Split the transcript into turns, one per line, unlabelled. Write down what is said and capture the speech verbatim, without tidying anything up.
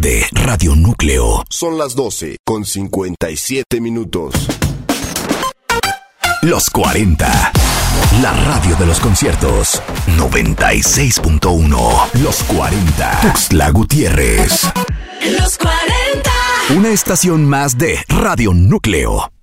de Radio Núcleo.
Son las doce con cincuenta y siete minutos.
Los cuarenta. La radio de los conciertos. noventa y seis punto uno. Los cuarenta. Tuxtla Gutiérrez.
Los cuarenta.
Una estación más de Radio Núcleo.